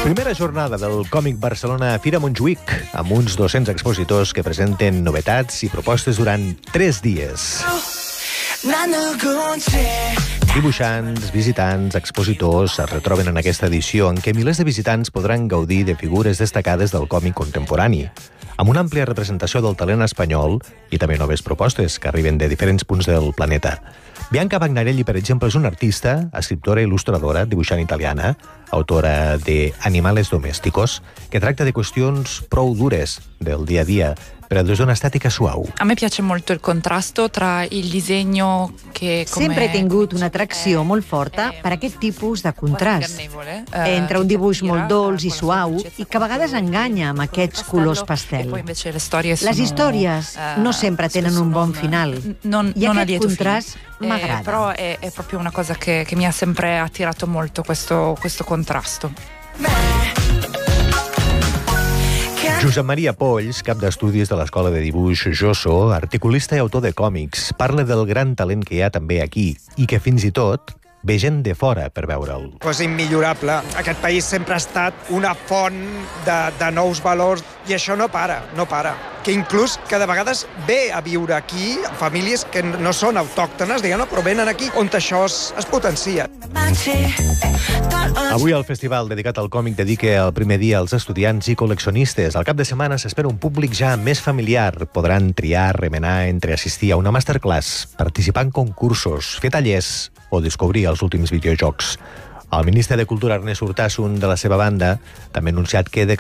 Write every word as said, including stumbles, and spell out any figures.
Primera jornada del Còmic Barcelona Fira Montjuïc, amb uns dos-cents expositors que presenten novetats i propostes durant tres dies. Dibuixants, visitants, expositors es retroben en aquesta edició en què milers de visitants podran gaudir de figures destacades del còmic contemporani, amb una àmplia representació del talent espanyol i també noves propostes que arriben de diferents punts del planeta. Bianca Bagnarelli, per exemple, és una artista, escriptora i il·lustradora, dibuixant italiana, autora de Animales Domésticos, que tracta de qüestions prou dures del dia a dia, però des d'una estètica suau. A me piace molto il contrasto tra il disegno che come... Sempre he tingut una atracció molt forta per aquest tipus de contrast entre un dibuix molt dolç i suau i que a vegades enganya amb aquests colors pastel. Les històries no sempre tenen un bon final i aquest contrast m'agrada. Però è, è proprio una cosa che, che mi ha sempre attirato molto questo, questo contrasto. Josep Maria Polls, cap d'estudis de l'Escola de Dibuix Joso, articulista i autor de còmics, parla del gran talent que hi ha també aquí i que fins i tot ve gent de fora per veure'l. És immillorable. Aquest país sempre ha estat una font de, de nous valors i això no para, no para. Que inclús que de vegades ve a viure aquí famílies que no són autòctones, diguem-ne, però venen aquí on això es, es potencia. Avui el festival dedicat al còmic dedica el primer dia als estudiants i col·leccionistes. Al cap de setmana s'espera un públic ja més familiar. Podran triar, remenar entre assistir a una masterclass, participar en concursos, fer tallers o descobrir els últims videojocs. El ministre de Cultura, Ernest Urtasun, de la seva banda, també ha anunciat que